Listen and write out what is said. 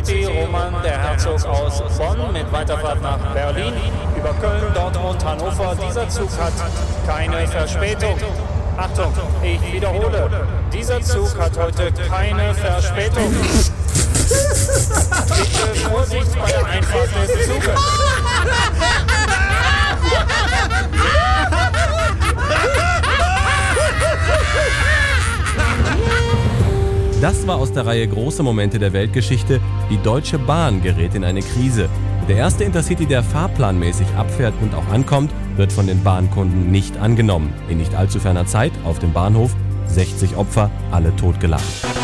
Intercity Roman der Herzog aus Bonn mit Weiterfahrt nach Berlin über Köln, Dortmund, Hannover. Dieser Zug hat keine Verspätung. Achtung, ich wiederhole, dieser Zug hat heute keine Verspätung. Bitte Vorsicht bei der Einfahrt des Zuges. Das war aus der Reihe Große Momente der Weltgeschichte. Die Deutsche Bahn gerät in eine Krise. Der erste Intercity, der fahrplanmäßig abfährt und auch ankommt, wird von den Bahnkunden nicht angenommen. In nicht allzu ferner Zeit auf dem Bahnhof 60 Opfer, alle totgeladen.